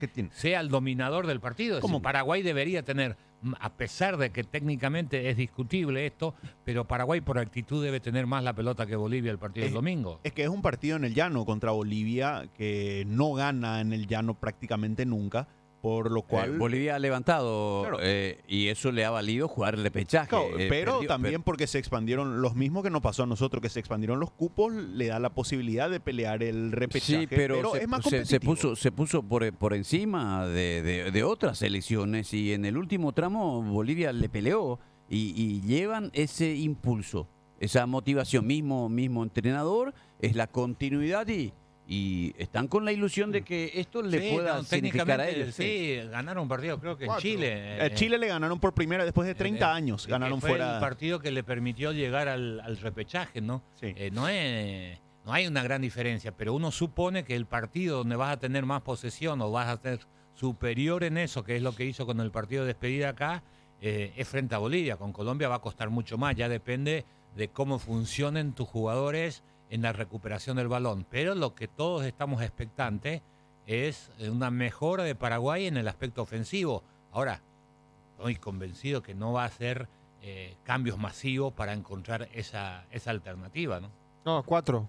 sea el dominador del partido. Es decir, Paraguay debería tener, a pesar de que técnicamente es discutible esto, pero Paraguay por actitud debe tener más la pelota que Bolivia el partido del domingo. Es que es un partido en el llano contra Bolivia que no gana en el llano prácticamente nunca. Por lo cual Bolivia ha levantado, claro, y eso le ha valido jugar el repechaje. Claro, pero también porque se expandieron, los mismos que nos pasó a nosotros, que se expandieron los cupos, le da la posibilidad de pelear el repechaje. Sí, pero es más competitivo. se puso por encima de otras selecciones y en el último tramo Bolivia le peleó y llevan ese impulso, esa motivación. Mismo entrenador, es la continuidad y están con la ilusión de que esto le pueda significar a ellos. Sí, ganaron un partido, creo que en Chile. Chile le ganaron por primera después de 30 años. Ganaron fue fuera. el partido que le permitió llegar al repechaje, ¿no? Sí. No hay una gran diferencia, pero uno supone que el partido donde vas a tener más posesión o vas a ser superior en eso, que es lo que hizo con el partido de despedida acá, es frente a Bolivia. Con Colombia va a costar mucho más, ya depende de cómo funcionen tus jugadores en la recuperación del balón, pero lo que todos estamos expectantes es una mejora de Paraguay en el aspecto ofensivo. Ahora, estoy convencido que no va a hacer cambios masivos para encontrar esa alternativa, ¿no? No, cuatro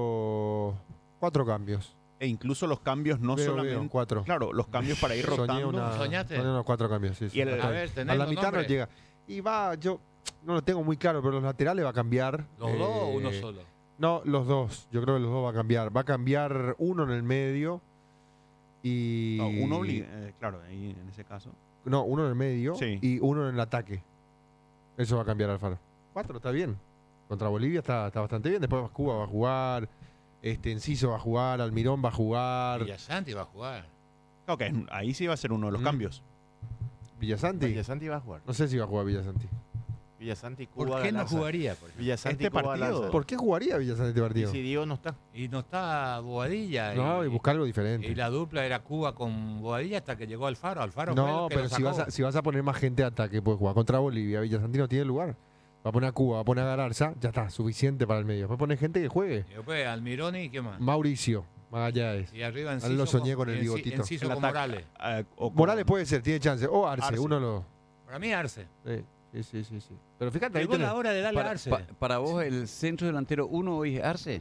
cambios. E incluso los cambios no solamente... cuatro. Claro, los cambios para ir rotando. ¿Soñaste? Unos 4 cambios, sí. Y a ver, a la mitad no llega. Y yo no lo tengo muy claro, pero los laterales va a cambiar. ¿Los dos o uno solo? No, los dos. Yo creo que los dos va a cambiar. Va a cambiar uno en el medio y... No, uno claro, ahí en ese caso. No, uno en el medio y uno en el ataque. Eso va a cambiar Alfaro. 4, está bien. Contra Bolivia está bastante bien. Después Cuba va a jugar. Enciso va a jugar. Almirón va a jugar. Villasanti va a jugar. Ok, ahí sí va a ser uno de los cambios. ¿Villasanti? Villasanti va a jugar. No sé si va a jugar Villasanti. Villasanti, Cuba, ¿Por qué no Galarza. jugaría? Villasanti, este Cuba, partido. Galarza. ¿Por qué jugaría Villasanti este partido? Y si Diego no está. Y no está Bobadilla. No, y buscar algo diferente. Y la dupla era Cuba con Bobadilla hasta que llegó Alfaro. Alfaro No, pero si vas a poner más gente de ataque, puedes jugar contra Bolivia. Villasanti no tiene lugar. Va a poner a Cuba, va a poner a Galarza, ya está, suficiente para el medio. Después poner gente que juegue. Y después Almirón y ¿qué más? Mauricio Magallanes. Y arriba Enciso. Lo soñé con el bigotito. Enciso con Morales. Morales puede ser, tiene chance. O Arce, uno lo... Para mí Arce. Sí. Pero fíjate, llegó la hora de darle a Arce. Para vos, el centro delantero 1 hoy es Arce.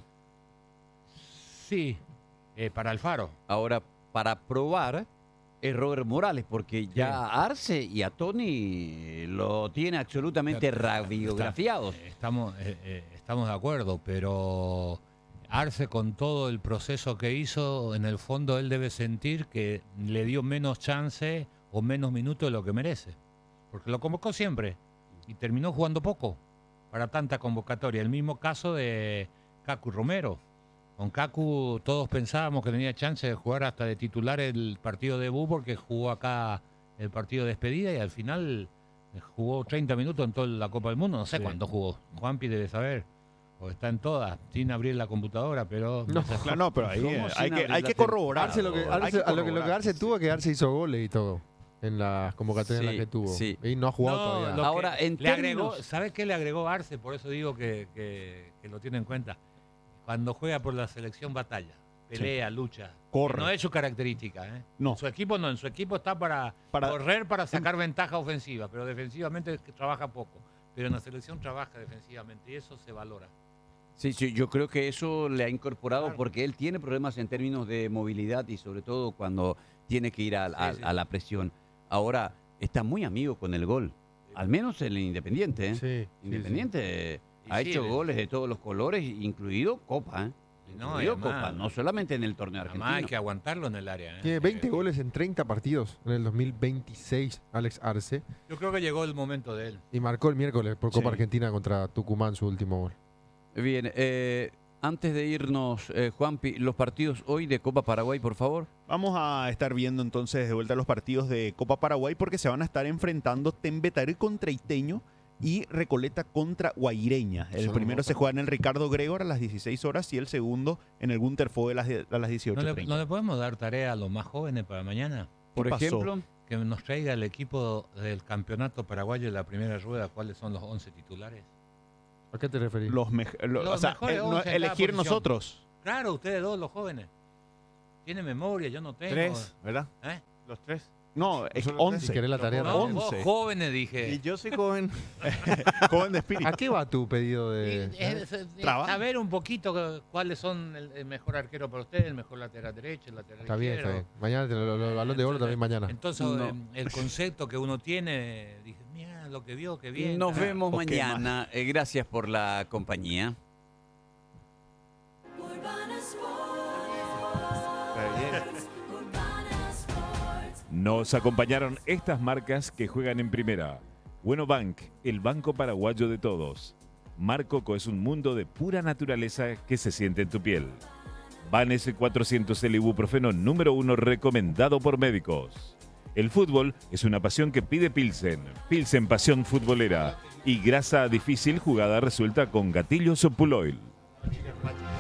Sí, para Alfaro. Ahora, para probar, es Robert Morales, porque ya a Arce y a Tony lo tiene absolutamente radiografiados. Estamos de acuerdo, pero Arce, con todo el proceso que hizo, en el fondo él debe sentir que le dio menos chance o menos minutos de lo que merece. Porque lo convocó siempre y terminó jugando poco para tanta convocatoria. El mismo caso de Cacu Romero. Con Cacu todos pensábamos que tenía chance de jugar hasta de titular el partido de debut porque jugó acá el partido de despedida y al final jugó 30 minutos en toda la Copa del Mundo. No sé cuánto jugó. Juanpi debe saber. O está en todas, sin abrir la computadora, pero... No, pero ahí hay que corroborar. Lo que Arce tuvo que Arce hizo goles y todo. En las convocatorias en las que tuvo. Sí. Y no ha jugado todavía. Ahora, ¿Sabes qué le agregó Arce? Por eso digo que lo tiene en cuenta. Cuando juega por la selección batalla, pelea, lucha. Corre. No es su característica. No. En su equipo no. En su equipo está para correr, para sacar ventaja ofensiva, pero defensivamente trabaja poco. Pero en la selección trabaja defensivamente y eso se valora. Sí, yo creo que eso le ha incorporado porque él tiene problemas en términos de movilidad y sobre todo cuando tiene que ir a la presión. Ahora está muy amigo con el gol, al menos el Independiente. Independiente ha hecho goles de todos los colores, incluido Copa. No solamente en el torneo argentino. Además hay que aguantarlo en el área. Tiene 20 goles en 30 partidos en el 2026, Alex Arce. Yo creo que llegó el momento de él. Y marcó el miércoles por Copa Argentina contra Tucumán su último gol. Bien, antes de irnos, Juanpi, los partidos hoy de Copa Paraguay, por favor. Vamos a estar viendo entonces de vuelta los partidos de Copa Paraguay porque se van a estar enfrentando Tembetaré contra Iteño y Recoleta contra Guaireña. El primero se juega en el Ricardo Gregor a las 16 horas y el segundo en el Gunter Foe a las 18:30. ¿No le podemos dar tarea a los más jóvenes para mañana? Por ejemplo, que nos traiga el equipo del campeonato paraguayo en la primera rueda, cuáles son los 11 titulares. ¿A qué te referís? Elegir nosotros. Claro, ustedes dos, los jóvenes. tiene memoria, yo no tengo. 3, ¿verdad? ¿Eh? Los 3. No, es Si 11. querés la tarea. No, 11. vos jóvenes, dije. Y yo soy joven. Joven de espíritu. ¿A qué va tu pedido de...? Trabajo. Saber un poquito cuáles son el mejor arquero para usted, el mejor lateral derecho, el lateral Está bien, está izquierdo. bien. Mañana el balón de oro también mañana. Entonces, No. el concepto que uno tiene, dije, mira lo que vio, qué bien. Nos vemos Ok, mañana. Gracias por la compañía. Nos acompañaron estas marcas que juegan en primera. Bueno Bank, el banco paraguayo de todos. Marcoco es un mundo de pura naturaleza que se siente en tu piel. Vanes 400, el ibuprofeno número 1 recomendado por médicos. El fútbol es una pasión que pide Pilsen. Pilsen pasión futbolera. Y grasa difícil jugada resuelta con gatillos o Puloil.